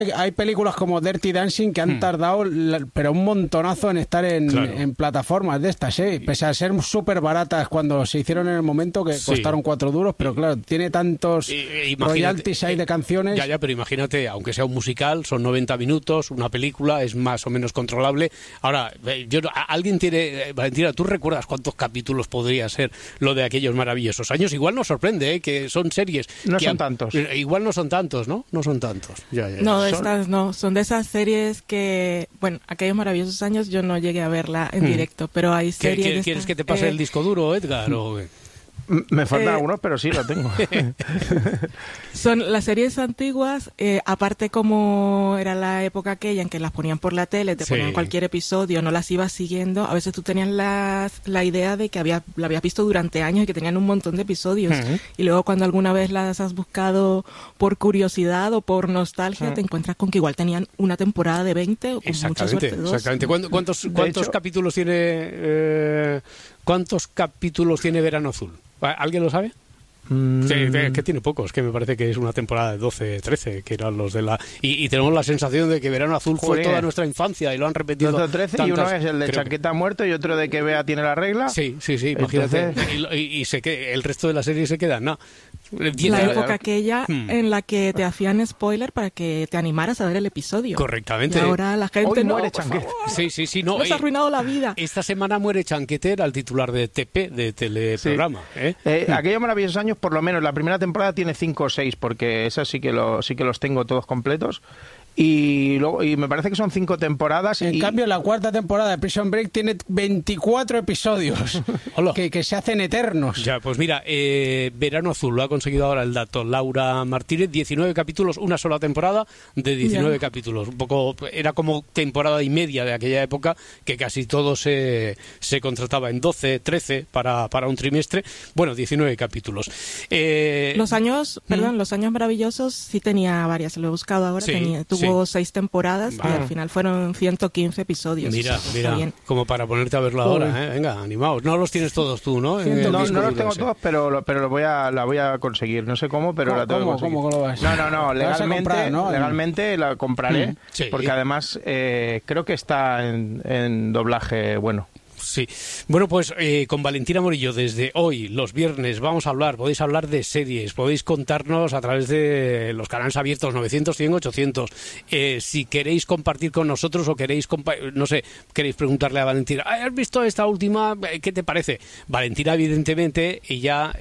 Hay películas como Dirty Dancing que han tardado, pero un montonazo en estar en plataformas de estas, pese a ser súper baratas cuando se hicieron en el momento, que costaron 4 duros, pero claro, tiene tantos royalties ahí de canciones. Ya, pero imagínate, aunque sea un musical, son 90 minutos, una película es más o menos controlable. Ahora, alguien tiene, Valentina, ¿tú recuerdas cuántos capítulos podría ser lo de aquellos maravillosos años? Igual nos sorprende, que son series. No son tantos. Igual no son tantos, ¿no? No son tantos. No, estas no, son de esas series que, bueno, aquellos maravillosos años yo no llegué a verla en directo, pero hay series... ¿Quieres que te pase el disco duro, Edgar? Me faltan algunos, pero sí lo tengo. Son las series antiguas, aparte como era la época aquella en que las ponían por la tele, te ponían cualquier episodio, no las ibas siguiendo, a veces tú tenías la idea de que la habías visto durante años y que tenían un montón de episodios, y luego cuando alguna vez las has buscado por curiosidad o por nostalgia, te encuentras con que igual tenían una temporada de 20 o con mucha suerte 2. Exactamente. ¿Cuántos capítulos tiene cuántos capítulos tiene Verano Azul? ¿Alguien lo sabe? Sí, que tiene pocos, que me parece que es una temporada de 12, 13, que eran los de la... Y tenemos la sensación de que Verano Azul fue toda nuestra infancia y lo han repetido 12 o 13 tantas, y uno es el de Chaqueta muerto y otro de que Bea tiene la regla. Sí, imagínate. Y el resto de la serie se queda, ¿no? La época aquella en la que te hacían spoiler para que te animaras a ver el episodio. Correctamente. Y ahora la gente hoy muere Chanquete. Sí, no. Nos ha arruinado la vida. Esta semana muere Chanquete, era el titular de TP, de teleprograma. Aquellos maravillosos años, por lo menos la primera temporada tiene 5 o 6, porque esas sí que los tengo todos completos. Y me parece que son 5 temporadas. En cambio, la cuarta temporada de Prison Break tiene 24 episodios que se hacen eternos. Ya, pues mira, Verano Azul, lo ha conseguido ahora el dato Laura Martínez, 19 capítulos, una sola temporada de 19 capítulos. Un poco, era como temporada y media de aquella época, que casi todo se contrataba en 12, 13 para un trimestre. Bueno, 19 capítulos. Los años maravillosos sí tenía varias, lo he buscado ahora, tuvo 6 temporadas y al final fueron 115 episodios. Mira, como para ponerte a verlo ahora, venga, animados. No los tienes todos tú, ¿no? No los tengo todos, pero la voy a conseguir. No sé cómo, pero la tengo que conseguir. ¿Cómo lo vas? No, legalmente la compraré, porque además creo que está en doblaje bueno. Sí. Bueno, pues con Valentina Morillo, desde hoy, los viernes, podéis hablar de series, podéis contarnos a través de los canales abiertos 900, 100, 800. Si queréis compartir con nosotros o queréis preguntarle a Valentina, ¿has visto esta última? ¿Qué te parece? Valentina, evidentemente, ella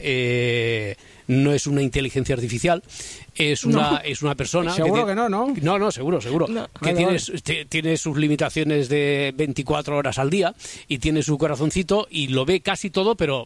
no es una inteligencia artificial, es una persona... Seguro que no. No, seguro. No. Que tiene sus limitaciones de 24 horas al día y tiene su corazoncito y lo ve casi todo, pero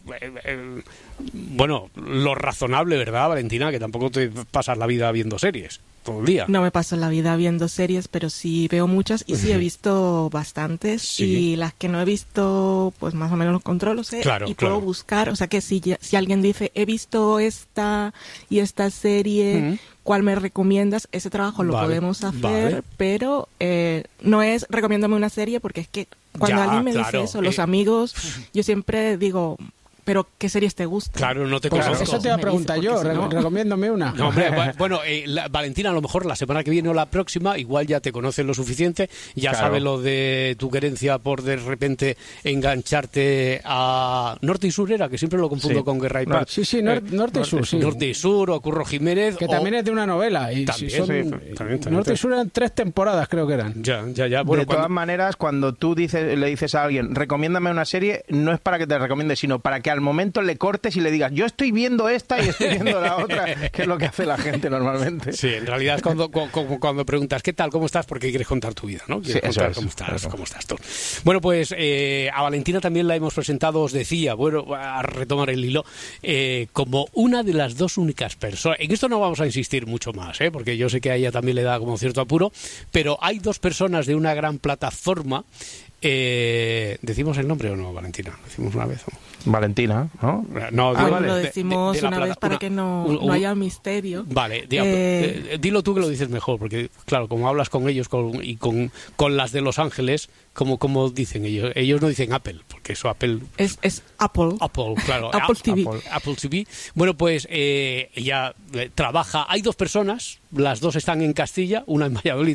bueno, lo razonable, ¿verdad, Valentina? Que tampoco te pasas la vida viendo series todo el día. No me paso la vida viendo series, pero sí veo muchas y sí he visto bastantes y las que no he visto, pues más o menos los controlo, puedo buscar, o sea que si alguien dice, he visto esta y esta serie, ¿cuál me recomiendas? Ese trabajo lo podemos hacer, pero no es recomiéndame una serie, porque es que cuando alguien me dice eso, los amigos, yo siempre digo... ¿Pero qué series te gustan? Claro, no te conozco. Eso te iba a preguntar yo, recomiéndome una. No, hombre, bueno, Valentina, a lo mejor la semana que viene o la próxima, igual ya te conoce lo suficiente, ya sabe lo de tu querencia por de repente engancharte a Norte y Sur, que siempre lo confundo con Guerra y Paz. Sí, Norte y Sur, sí. Norte y Sur, o Curro Jiménez. Que también es de una novela. Y también, Norte y Sur eran 3 temporadas, creo que eran. Ya. Bueno, de todas maneras, cuando tú le dices a alguien, recomiéndame una serie, no es para que te recomiende, sino para que al momento le cortes y le digas, yo estoy viendo esta y estoy viendo la otra, que es lo que hace la gente normalmente. Sí, en realidad es cuando preguntas, ¿qué tal? ¿Cómo estás? Porque quieres contar tu vida, ¿no? Quieres contar cómo estás tú. Bueno, pues a Valentina también la hemos presentado, os decía, a retomar el hilo, como una de las 2 únicas personas. En esto no vamos a insistir mucho más, porque yo sé que a ella también le da como cierto apuro, pero hay 2 personas de una gran plataforma ¿Decimos el nombre o no, Valentina? ¿Lo decimos una vez o no? Valentina, ¿no? Lo decimos una vez para que no haya misterio. Vale, dilo tú que lo dices mejor, porque claro, como hablas con ellos y con las de Los Ángeles, como dicen ellos. Ellos no dicen Apple, porque eso Apple... Es Apple. Apple, claro. Apple TV. Apple TV. Bueno, pues ella trabaja... Hay 2 personas, las 2 están en Castilla, una en Valladolid